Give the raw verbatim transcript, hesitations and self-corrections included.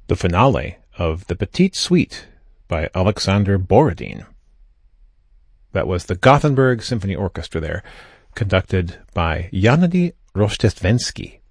the finale of the Petite Suite by Alexander Borodin. That was the Gothenburg Symphony Orchestra there, conducted by Gennady Rozhdestvensky.